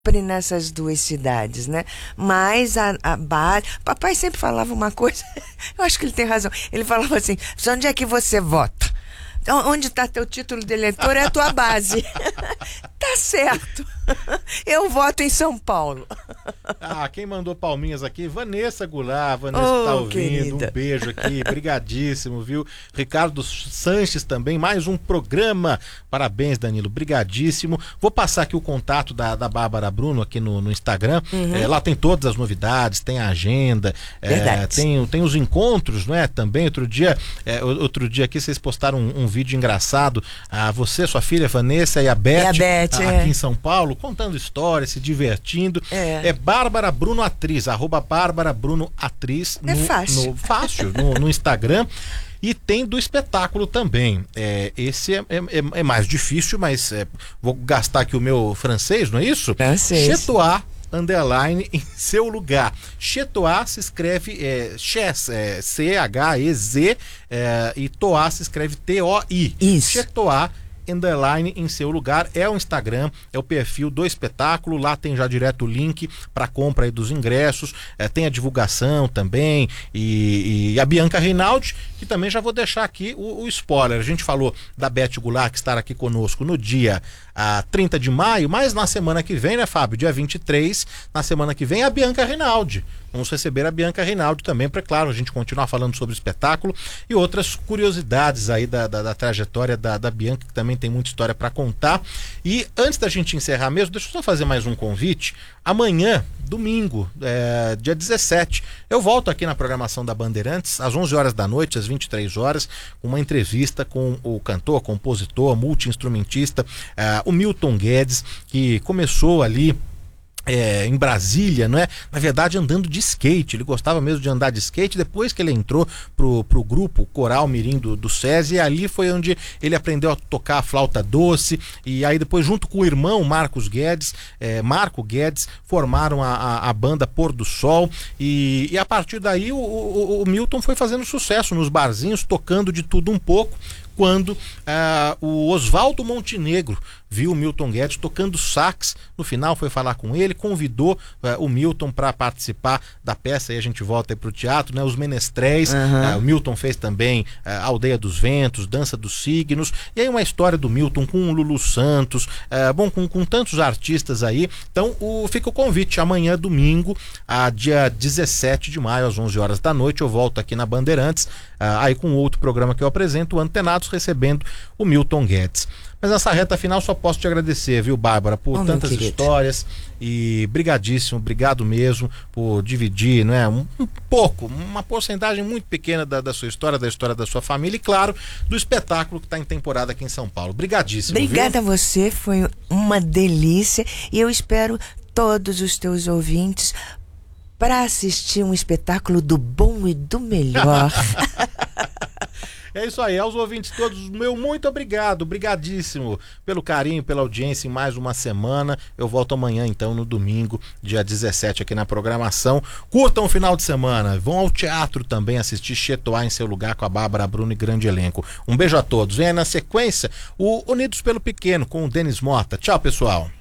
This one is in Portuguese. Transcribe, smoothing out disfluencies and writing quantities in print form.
nessas duas cidades, né? Mas a base... Papai sempre falava uma coisa, eu acho que ele tem razão. Ele falava assim, onde é que você vota? Onde está teu título de eleitor é a tua base. Tá certo. Eu voto em São Paulo. Quem mandou palminhas aqui? Vanessa Goulart. Vanessa que tá ouvindo. Querida. Um beijo aqui. Brigadíssimo, viu? Ricardo Sanches também. Mais um programa. Parabéns, Danilo. Brigadíssimo. Vou passar aqui o contato da Bárbara Bruno aqui no Instagram. Lá tem todas as novidades, tem a agenda, tem os encontros, não é? Também outro dia aqui vocês postaram um vídeo engraçado. Você, sua filha Vanessa e a Beth aqui em São Paulo, contando histórias, se divertindo. É Bárbara Bruno Atriz, @Bárbara Bruno Atriz. Fácil, no Instagram. E tem do espetáculo também. Esse é mais difícil, mas vou gastar aqui o meu francês, não é isso? Francês. Chetois, underline, em seu lugar. Chetois se escreve Chez, C-H-E-Z, e Tois se escreve T-O-I. Isso. Chetois, underline, em seu lugar, é o Instagram, é o perfil do espetáculo. Lá tem já direto o link para compra aí dos ingressos, tem a divulgação também, e a Bianca Reinaldi, que também já vou deixar aqui o spoiler. A gente falou da Beth Goulart, que estará aqui conosco no dia 30 de maio, mas na semana que vem, né, Fábio? Dia 23, na semana que vem, a Bianca Reinaldi. Vamos receber a Bianca Reinaldi também, para, claro, a gente continuar falando sobre o espetáculo e outras curiosidades aí da trajetória da Bianca, que também tem muita história para contar. E antes da gente encerrar mesmo, deixa eu só fazer mais um convite. Amanhã, domingo, dia 17, eu volto aqui na programação da Bandeirantes, às 11 horas da noite, às 23 horas, uma entrevista com o cantor, compositor, multi-instrumentista, o Milton Guedes, que começou ali em Brasília, não é? Na verdade, andando de skate. Ele gostava mesmo de andar de skate. Depois que ele entrou pro grupo Coral Mirim do SESI, ali foi onde ele aprendeu a tocar a flauta doce. E aí depois, junto com o irmão Marco Guedes, formaram a banda Pôr do Sol. E a partir daí o Milton foi fazendo sucesso nos barzinhos, tocando de tudo um pouco. Quando o Oswaldo Montenegro viu o Milton Guedes tocando sax, no final foi falar com ele, convidou o Milton para participar da peça, aí a gente volta aí pro teatro, né? Os Menestréis. O Milton fez também Aldeia dos Ventos, Dança dos Signos, e aí uma história do Milton com o Lulu Santos, com tantos artistas aí. Então fica o convite, amanhã domingo, dia 17 de maio, às 11 horas da noite, eu volto aqui na Bandeirantes, aí com outro programa que eu apresento, o Antenados, recebendo o Milton Guedes. Mas nessa reta final só posso te agradecer, viu, Bárbara, por tantas histórias, e brigadíssimo, obrigado mesmo por dividir, não é, um pouco, uma porcentagem muito pequena da sua história, da história da sua família e, claro, do espetáculo que está em temporada aqui em São Paulo. Brigadíssimo. Obrigada a você, foi uma delícia, e eu espero todos os teus ouvintes para assistir um espetáculo do bom e do melhor. É isso aí, aos ouvintes todos, meu muito obrigado, brigadíssimo pelo carinho, pela audiência em mais uma semana. Eu volto amanhã, então, no domingo, dia 17, aqui na programação. Curtam o final de semana, vão ao teatro também assistir Chetois em seu lugar com a Bárbara Bruno e grande elenco. Um beijo a todos. Vem aí na sequência o Unidos pelo Pequeno com o Denis Mota. Tchau, pessoal.